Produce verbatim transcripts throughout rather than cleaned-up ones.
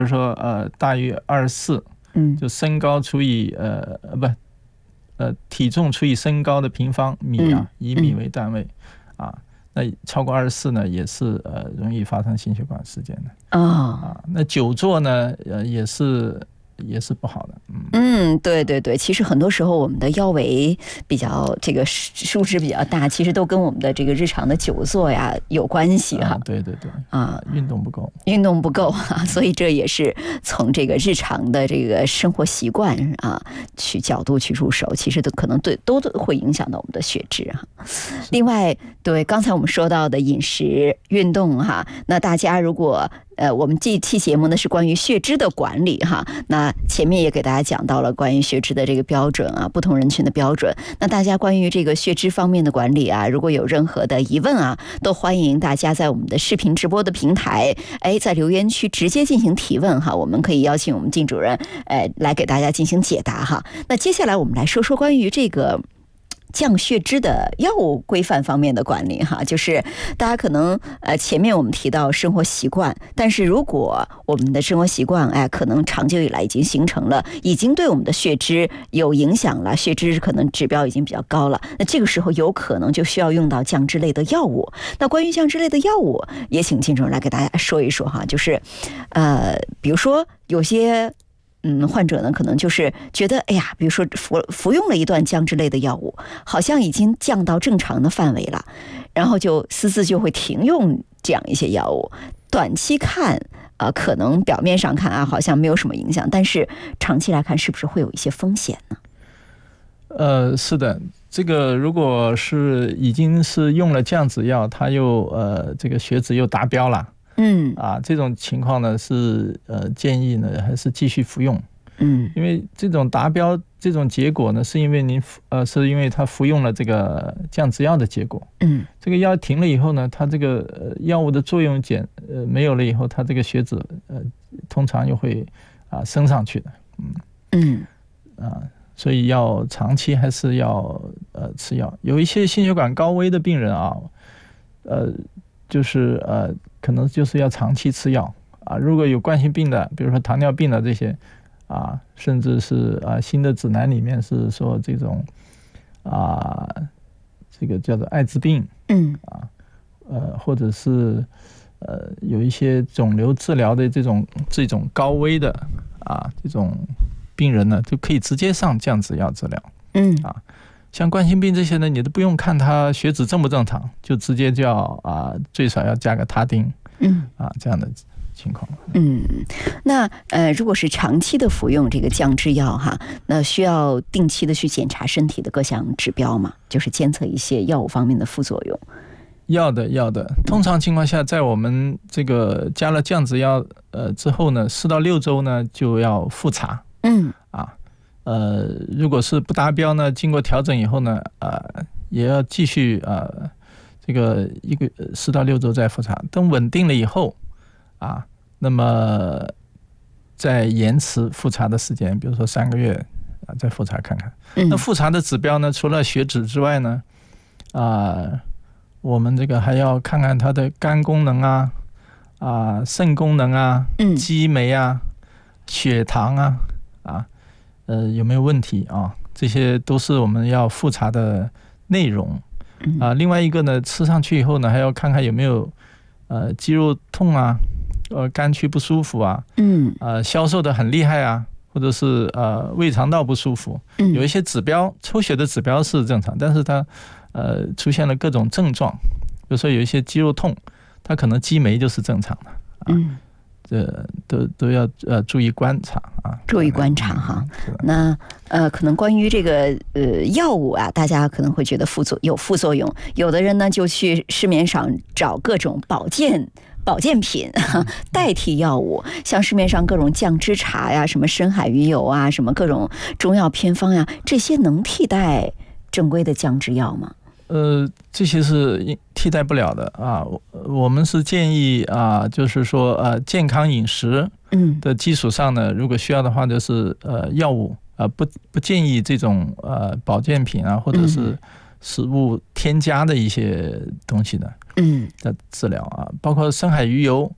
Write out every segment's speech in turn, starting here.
如说呃大于二十四， 嗯， 就身高除以呃不呃体重除以身高的平方米啊，以米为单位啊。那超过二十四呢，也是呃容易发生心血管事件的哦。 啊。那久坐呢，呃也是也是不好的。嗯嗯，对对对，其实很多时候我们的腰围比较这个数值比较大，其实都跟我们的这个日常的久坐呀有关系哈。 啊、对对对啊， 运动不够， 运动不够啊，所以这也是从这个日常的这个生活习惯啊去角度去入手，其实都可能对都会影响到我们的血脂哈。另外，对刚才我们说到的饮食、运动哈，那大家如果呃，我们这一期节目呢是关于血脂的管理哈，那前面也给大家讲到了关于血脂的这个标准啊，不同人群的标准。那大家关于这个血脂方面的管理啊，如果有任何的疑问啊，都欢迎大家在我们的视频直播的平台，哎，在留言区直接进行提问哈，我们可以邀请我们靳主任，哎，来给大家进行解答哈。那接下来我们来说说关于这个降血脂的药物规范方面的管理哈，就是大家可能呃前面我们提到生活习惯，但是如果我们的生活习惯哎可能长久以来已经形成了，已经对我们的血脂有影响了，血脂可能指标已经比较高了，那这个时候有可能就需要用到降脂类的药物。那关于降脂类的药物，也请靳主任来给大家说一说哈，就是呃比如说有些嗯，患者呢可能就是觉得，哎呀，比如说服服用了一段降脂类的药物，好像已经降到正常的范围了，然后就私自就会停用这样一些药物。短期看啊、呃，可能表面上看啊，好像没有什么影响，但是长期来看，是不是会有一些风险呢？ 呃，是的，这个如果是已经是用了降脂药，它又呃这个血脂又达标了。 嗯啊，这种情况呢是呃建议呢还是继续服用， 嗯， 因为这种达标这种结果呢，是因为您呃是因为他服用了这个降脂药的结果， 嗯， 这个药停了以后呢，它这个呃药物的作用减呃没有了以后，它这个血脂呃通常又会啊升上去的，嗯嗯啊，所以要长期还是要呃吃药。有一些心血管高危的病人啊，呃就是呃。可能就是要长期吃药啊，如果有冠心病的，比如说糖尿病的这些啊，甚至是啊新的指南里面是说这种啊这个叫做艾滋病， 嗯啊呃或者是呃有一些肿瘤治疗的这种这种高危的啊这种病人呢，就可以直接上降脂药治疗。 嗯啊。像冠心病这些呢，你都不用看他血脂正不正常，就直接就要啊，最少要加个他汀， 嗯啊这样的情况。 嗯，那呃，如果是长期的服用这个降脂药哈，那需要定期的去检查身体的各项指标嘛，就是监测一些药物方面的副作用。 要的，要的。通常情况下，在我们这个加了降脂药呃之后呢，四到六周呢就要复查。 嗯啊。呃，如果是不达标呢，经过调整以后呢，呃，也要继续呃，这个一个四到六周再复查。等稳定了以后，啊，那么再延迟复查的时间，比如说三个月啊，再复查看看。 嗯、 那复查的指标呢，除了血脂之外呢，啊，我们这个还要看看它的肝功能啊，啊，肾功能啊，肌酶啊，血糖啊，啊。呃，有没有问题啊？这些都是我们要复查的内容啊。另外一个呢，吃上去以后呢，还要看看有没有呃肌肉痛啊，呃肝区不舒服啊， 嗯， 呃消瘦的很厉害啊，或者是呃胃肠道不舒服，有一些指标，抽血的指标是正常，但是它呃出现了各种症状，比如说有一些肌肉痛，它可能肌酶就是正常的啊。 嗯， 这都都要呃注意观察啊， 注意观察哈。那呃，可能关于这个呃药物啊，大家可能会觉得副作有副作用，有的人呢就去市面上找各种保健保健品代替药物，像市面上各种降脂茶呀，什么深海鱼油啊，什么各种中药偏方呀，这些能替代正规的降脂药吗？ 呃，这些是替代不了的啊。我们是建议啊，就是说呃，健康饮食的基础上呢，如果需要的话，就是呃药物啊，不不建议这种呃保健品啊，或者是食物添加的一些东西的， 嗯， 的治疗啊，包括深海鱼油。现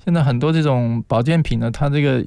现在很多这种保健品呢，它这个